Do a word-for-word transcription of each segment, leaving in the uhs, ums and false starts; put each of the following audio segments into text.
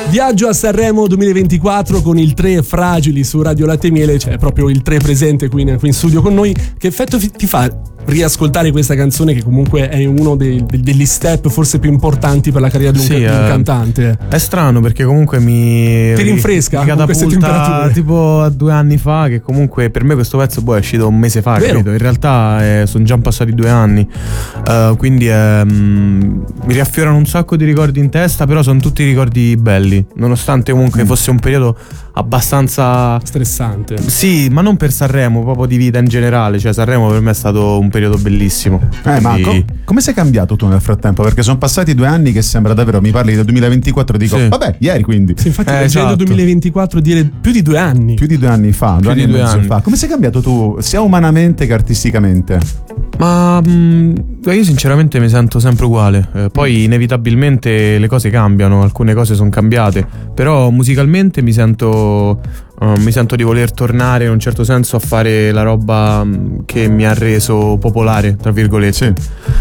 Viaggio a Sanremo duemilaventiquattro con il tre Fragili su Radio Latte e Miele, c'è proprio il tre presente qui in, qui in studio con noi. Che effetto ti fa riascoltare questa canzone, che comunque è uno dei, degli step forse più importanti per la carriera di un, sì, ca- di un eh, cantante? È strano perché comunque mi ti rinfresca mi con queste temperature, tipo a due anni fa, che comunque per me questo pezzo poi è uscito un mese fa, Vero? capito? In realtà eh, sono già passati due anni, uh, quindi eh, mi riaffiorano un sacco di ricordi in testa, però sono tutti ricordi belli, nonostante comunque mm. fosse un periodo abbastanza stressante. Sì, ma non per Sanremo, proprio di vita in generale. Cioè Sanremo per me è stato un periodo bellissimo. Eh, ma co- come sei cambiato tu nel frattempo? Perché sono passati due anni che sembra davvero, mi parli del duemilaventiquattro e dico sì. vabbè, ieri quindi. Sì, infatti eh, leggendo esatto. duemilaventiquattro dire più di due anni. Più di due anni fa, due più anni di e due mezzo anni. fa. Come sei cambiato tu, sia umanamente che artisticamente? Ma mh, io sinceramente mi sento sempre uguale. Eh, poi inevitabilmente le cose cambiano, alcune cose sono cambiate, però musicalmente mi sento uh, mi sento di voler tornare in un certo senso a fare la roba mh, che mi ha reso popolare, tra virgolette. Sì.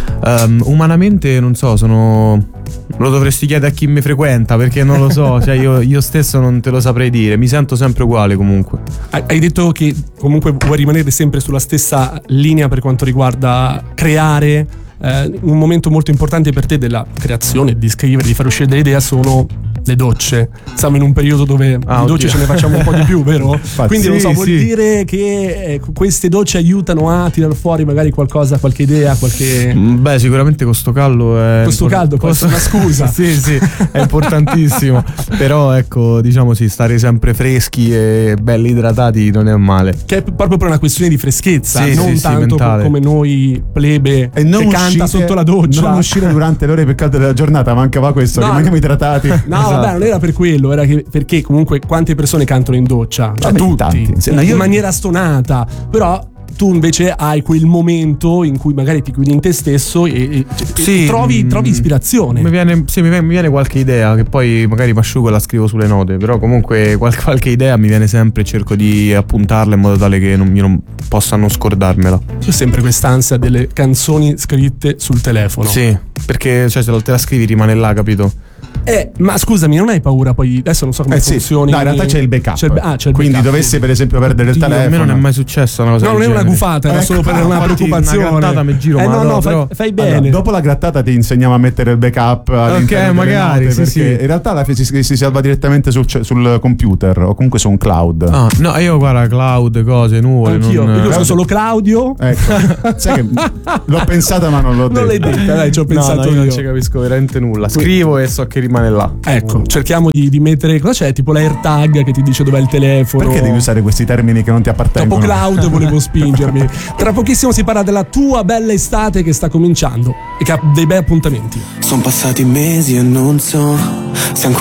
Um, umanamente non so, sono lo dovresti chiedere a chi mi frequenta, perché non lo so, cioè io, io stesso non te lo saprei dire, mi sento sempre uguale comunque. Hai detto che comunque vuoi rimanere sempre sulla stessa linea per quanto riguarda creare. Eh, un momento molto importante per te della creazione, di scrivere, di far uscire delle idee sono le docce. Siamo in un periodo dove ah, di docce oddio. ce ne facciamo un po' di più, vero? Infatti, quindi non so, sì, vuol sì. dire che eh, queste docce aiutano a tirar fuori magari qualcosa, qualche idea, qualche... Beh, sicuramente questo caldo è questo impor- caldo può essere una scusa. sì, sì, è importantissimo. Però ecco, diciamo sì, stare sempre freschi e belli idratati non è male. Che è proprio per una questione di freschezza, sì, non sì, tanto sì, mentale. come noi plebe E non che canta uscite, sotto la doccia. non uscire durante le ore più calde della giornata, mancava questo, No, rimaniamo idratati. No, Esatto. vabbè, non era per quello, era che, perché comunque quante persone cantano in doccia? Cioè Vabbè, tutti, tanti. Sì, no, in io- maniera stonata, però tu invece hai quel momento in cui magari ti chiudi in te stesso e, e- Sì, e trovi, mm, trovi ispirazione. Mi viene, sì, mi viene, mi viene qualche idea che poi magari mi asciugo e la scrivo sulle note, però comunque qualche, qualche idea mi viene sempre e cerco di appuntarla in modo tale che non, io non possa non scordarmela. C'è sempre quest'ansia delle canzoni scritte sul telefono. Sì, perché cioè, se te la scrivi rimane là, capito? Eh, ma scusami, non hai paura poi? Adesso non so come Eh sì, funzioni. no, in realtà c'è il backup. C'è il- ah, c'è il Quindi backup. dovessi per esempio perdere il Oddio, telefono. a me non è mai successa una cosa No, del non è una genere. gufata, era Ecco, solo per una infatti preoccupazione. una grattata mi giro, eh ma no, no, no, però- fai, fai Allora, bene. dopo la grattata ti insegniamo a mettere il backup all'interno delle magari, note, sì, perché sì. in realtà la si, si, si salva direttamente sul, sul computer o comunque su un cloud. Ah, no, io guarda cloud, cose, nuvole. Anch'io, non... io uso solo Claudio. Ecco, sai che l'ho pensata ma non l'ho detta. Non l'hai detta, dai, ci ho No, pensato no, io io. non ci capisco veramente nulla. Scrivo e so che rimane là. Ecco, cerchiamo di, di mettere. Cosa c'è? Tipo l'AirTag che ti dice dov'è il telefono. Perché devi usare questi termini che non ti appartengono? Dopo Cloud volevo spingermi. Tra pochissimo si parla della tua bella estate che sta cominciando e che ha dei bei appuntamenti. Sono passati mesi e non so se ancora